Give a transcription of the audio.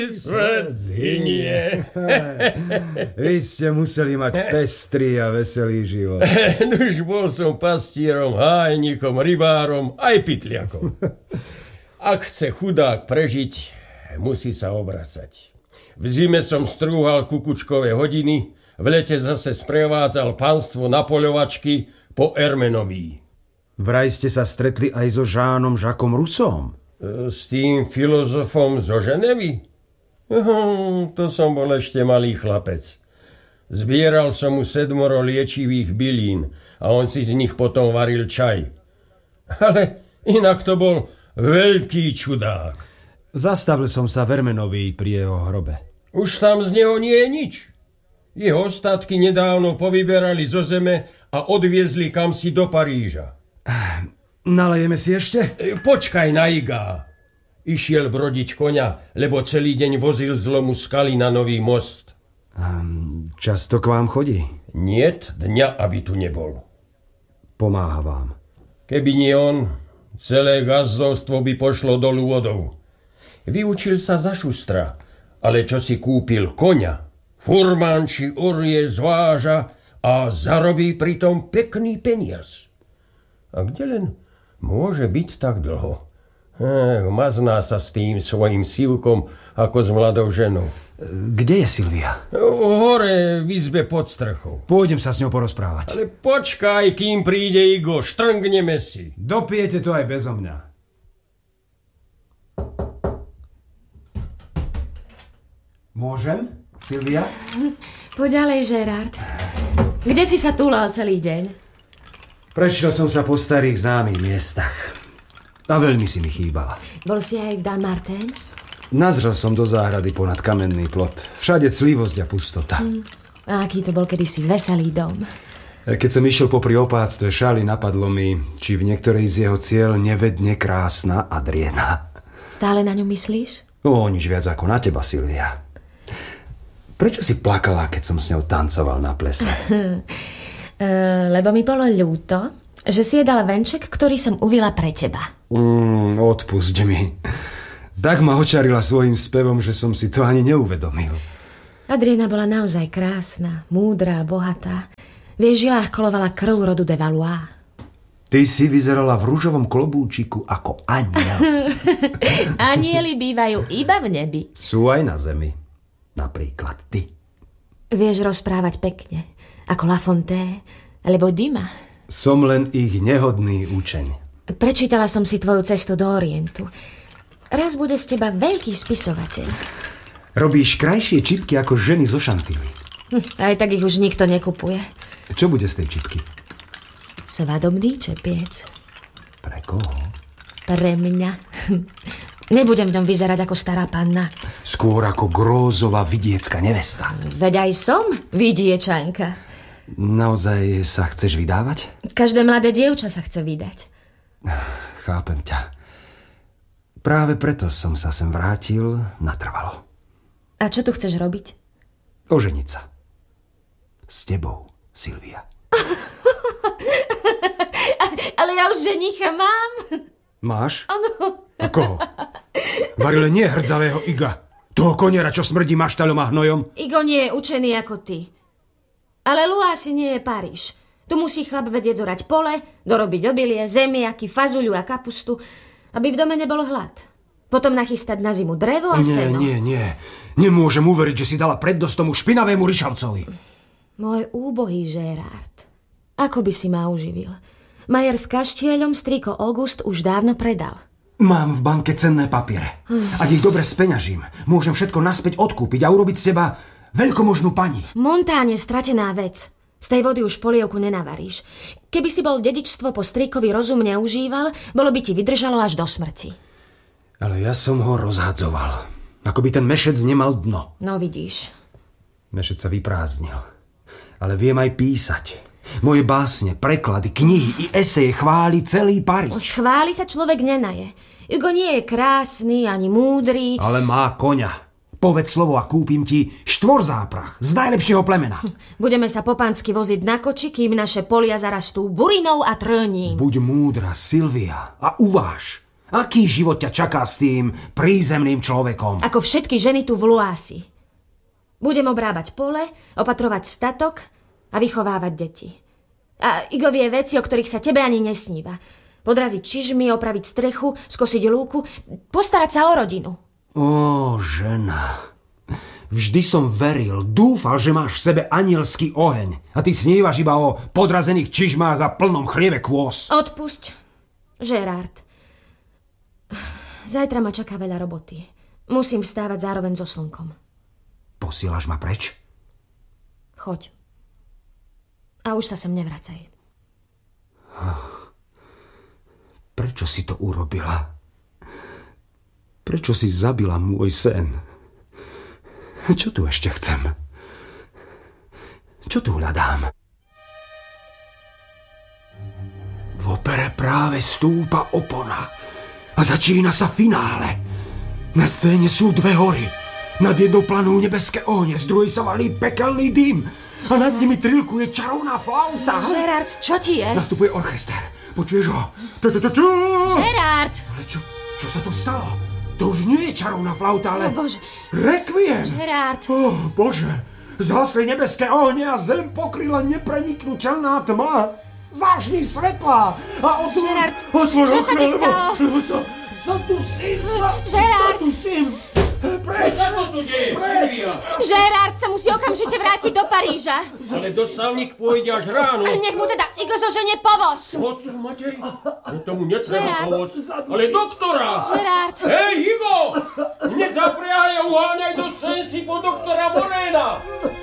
Svet zhynie. Vy ste museli mať pestrý a veselý život. Už bol som pastírom, hájnikom, rybárom, aj pytliakom. Ak chce chudák prežiť, musí sa obracať. V zime som strúhal kukučkové hodiny, v lete zase sprevádzal panstvo na poľovačky po Ermenoví. Vraj ste sa stretli aj so Žánom Žakom Russom. S tým filozofom zo Ženevy? To som bol ešte malý chlapec. Zbieral som mu 7 liečivých bylín a on si z nich potom varil čaj. Ale inak to bol veľký čudák. Zastavil som sa v Ermenovi pri jeho hrobe. Už tam z neho nie je nič. Jeho ostatky nedávno povyberali zo zeme a odviezli kamsi do Paríža. Nalejeme si ešte? Počkaj na Igá. Išiel brodiť koňa, lebo celý deň vozil z lomu skaly na Nový most. Často k vám chodí? Niet dňa, aby tu nebol. Pomáha vám. Keby nie on, celé gazdovstvo by pošlo dolu vodou. Vyučil sa za šustra, ale čo si kúpil koňa, furman či orlie zváža a zarobí pritom pekný peniaz. A kde len môže byť tak dlho? Mazná sa s tým svojím sivkom ako s mladou ženou. Kde je Silvia? Hore v izbe pod strechou. Pôjdem sa s ňou porozprávať. Ale počkaj, kým príde Igo, štrngneme si. Dopijete to aj bezo mňa. Môžem, Silvia? Poď ďalej, Gerard. Kde si sa túlal celý deň? Prešiel som sa po starých známych miestach. A veľmi si mi chýbala. Bol si aj v Dammartin? Nazrel som do záhrady ponad kamenný plot. Všade clivosť a pustota. A aký to bol kedysi veselý dom. Keď som išiel popri opáctve šály, napadlo mi, či v niektorej z jeho ciel nevedne krásna Adriena. Stále na ňu myslíš? Nič viac ako na teba, Silvia. Prečo si plakala, keď som s ňou tancoval na plese? Lebo mi bolo ľúto, že si jej dala venček, ktorý som uvila pre teba. Odpusť mi. Tak ma očarila svojim spevom, že som si to ani neuvedomil. Adriena bola naozaj krásna, múdra, bohatá. V jej žilách kolovala krv rodu de Valois. Ty si vyzerala v ružovom klobúčiku ako anjel. Anieli bývajú iba v nebi. Sú aj na zemi. Napríklad ty. Vieš rozprávať pekne, ako La Fontaine, alebo Dumas. Som len ich nehodný učeň. Prečítala som si tvoju cestu do Orientu. Raz bude z teba veľký spisovateľ. Robíš krajšie čipky ako ženy zo Šantily. Aj tak ich už nikto nekupuje. Čo bude z tej čipky? Svadobný čepiec. Pre koho? Pre mňa. Nebudem v ňom vyzerať ako stará panna. Skôr ako grózová vidiecka nevesta. Veď aj som vidiečanka. Naozaj sa chceš vydávať? Každé mladé dievča sa chce vydať. Chápem ťa. Práve preto som sa sem vrátil natrvalo. A čo tu chceš robiť? Oženiť sa. S tebou, Silvia. Ale ja už ženicha mám. Máš? Áno. A koho? Varile nie hrdzavého Iga. Toho koniera, čo smrdí maštaľom a hnojom. Igo nie je učený ako ty. Ale Luasi nie je Paríž. Tu musí chlap vedieť zorať pole, dorobiť obilie, zemiaky, fazuľu a kapustu, aby v dome nebol hlad. Potom nachystať na zimu drevo a seno. Nie. Nemôžem uveriť, že si dala prednosť tomu špinavému Ryšavcovi. Môj úbohý Gerard. Ako by si ma uživil? Majer s kaštieľom striko August už dávno predal. Mám v banke cenné papiere. Ak ich dobre speňažím, môžem všetko naspäť odkúpiť a urobiť z teba veľkomožnú pani. Montáne stratená vec. Z tej vody už polievku nenavaríš. Keby si bol dedičstvo po strikovi rozumne užíval, bolo by ti vydržalo až do smrti. Ale ja som ho rozhadzoval. Ako by ten mešec nemal dno. No vidíš. Mešec sa vyprázdnil. Ale viem aj písať. Moje básne, preklady, knihy i eseje chváli celý Paríž. Schváli sa človek nenaje. Hugo nie je krásny ani múdry. Ale má koňa. Povedz slovo a kúpim ti štvorzáprach z najlepšieho plemena. Budeme sa po pánsky voziť na koči, kým naše polia zarastú burinou a trním. Buď múdra, Silvia, a uváž. Aký život ťa čaká s tým prízemným človekom? Ako všetky ženy tu v Luási. Budem obrábať pole, opatrovať statok a vychovávať deti. A Igovie veci, o ktorých sa tebe ani nesníva. Podraziť čižmy, opraviť strechu, skosiť lúku, postarať sa o rodinu. Ó, žena. Vždy som veril, dúfal, že máš v sebe anielský oheň. A ty snívaš iba o podrazených čižmách a plnom chlieve kôs. Odpusť, Gerard. Zajtra ma čaká veľa roboty. Musím vstávať zároveň so slnkom. Posielaš ma preč? Choď. A už sa sem nevracaj. Prečo si to urobila? Prečo si zabila môj sen? Čo tu ešte chcem? Čo tu hľadám? V opere práve stúpa opona a začína sa finále. Na scéne sú dve hory. Nad jednou planú nebeské ohne, z druhej sa valí pekelný dym a nad nimi trilkuje čarovná flauta. Gerard, čo ti je? Nastupuje orchester. Počuješ ho? Gerard! Ale čo sa tu stalo? To už nie je čarovná flauta, ale... Bože. Rekviem! Gerard! Bože! Zhasli nebeské ohne a zem pokryla nepreniknuteľná tma. Zážni svetla a Gerard, čo sa ti stalo? Zadusím! Preč! Čo sa to tu deje, Silvia? Gerard sa musí okamžite vrátiť do Paríža. Ale dostavník pôjde až ráno. Nech mu teda Igo zoženie povoz. Otcu materi, tomu netreba Gerard. povoz, ale doktora. Gerard! Hej, Igo! Nezapriahaj a uháňaj do Sensi po doktora Moréna.